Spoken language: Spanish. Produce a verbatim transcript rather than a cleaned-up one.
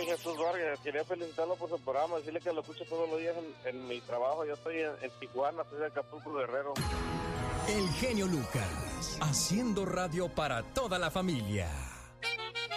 Jesús Vargas. Quería felicitarlo por su programa, decirle que lo escucho todos los días en, en mi trabajo. Yo estoy en, en Tijuana, soy de Acapulco, Guerrero. El genio Lucas, haciendo radio para toda la familia.